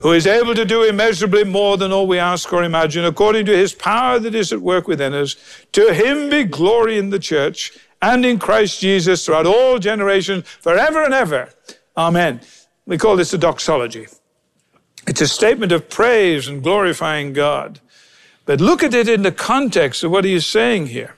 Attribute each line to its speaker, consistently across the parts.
Speaker 1: who is able to do immeasurably more than all we ask or imagine, according to his power that is at work within us. To him be glory in the church and in Christ Jesus throughout all generations, forever and ever. Amen. We call this a doxology. It's a statement of praise and glorifying God. But look at it in the context of what he is saying here.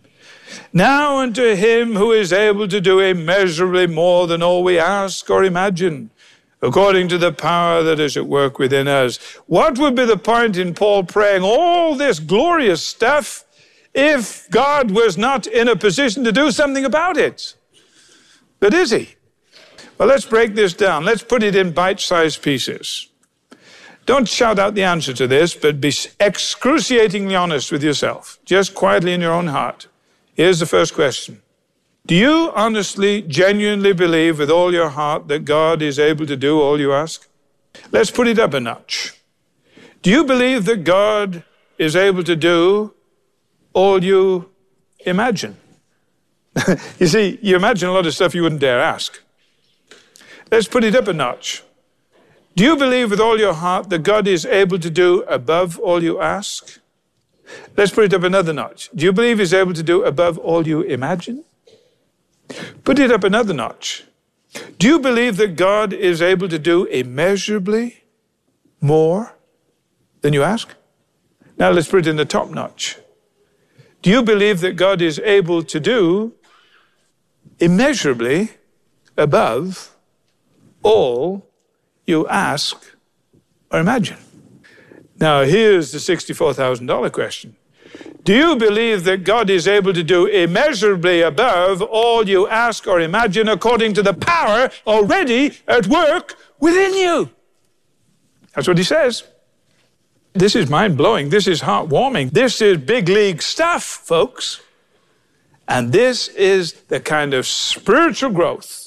Speaker 1: Now unto him who is able to do immeasurably more than all we ask or imagine, according to the power that is at work within us. What would be the point in Paul praying all this glorious stuff if God was not in a position to do something about it? But is he? Well, let's break this down. Let's put it in bite-sized pieces. Don't shout out the answer to this, but be excruciatingly honest with yourself, just quietly in your own heart. Here's the first question. Do you honestly, genuinely believe with all your heart that God is able to do all you ask? Let's put it up a notch. Do you believe that God is able to do all you imagine? You see, you imagine a lot of stuff you wouldn't dare ask. Let's put it up a notch. Do you believe with all your heart that God is able to do above all you ask? Let's put it up another notch. Do you believe he's able to do above all you imagine? Put it up another notch. Do you believe that God is able to do immeasurably more than you ask? Now let's put it in the top notch. Do you believe that God is able to do immeasurably above all you ask or imagine? Now, here's the $64,000 question. Do you believe that God is able to do immeasurably above all you ask or imagine according to the power already at work within you? That's what he says. This is mind-blowing. This is heartwarming. This is big league stuff, folks. And this is the kind of spiritual growth,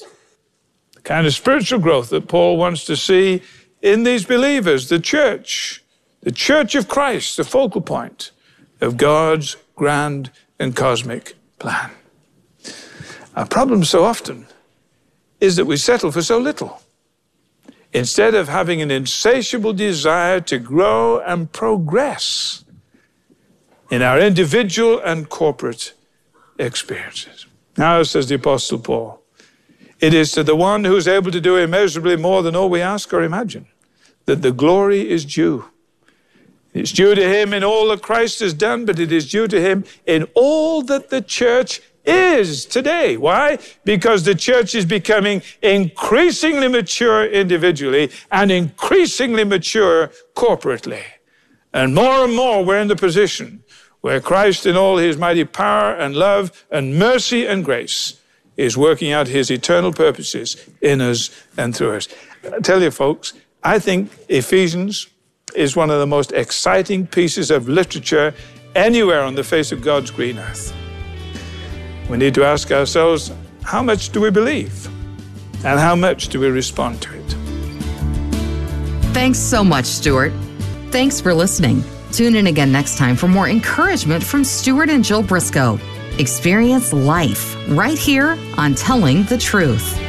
Speaker 1: that Paul wants to see in these believers, the church of Christ, the focal point of God's grand and cosmic plan. Our problem so often is that we settle for so little, instead of having an insatiable desire to grow and progress in our individual and corporate experiences. Now, says the Apostle Paul, it is to the one who is able to do immeasurably more than all we ask or imagine that the glory is due. It's due to him in all that Christ has done, but it is due to him in all that the church is today. Why? Because the church is becoming increasingly mature individually and increasingly mature corporately. And more we're in the position where Christ in all his mighty power and love and mercy and grace is working out his eternal purposes in us and through us. I tell you, folks, I think Ephesians is one of the most exciting pieces of literature anywhere on the face of God's green earth. We need to ask ourselves, how much do we believe? And how much do we respond to it?
Speaker 2: Thanks so much, Stuart. Thanks for listening. Tune in again next time for more encouragement from Stuart and Jill Briscoe. Experience life right here on Telling the Truth.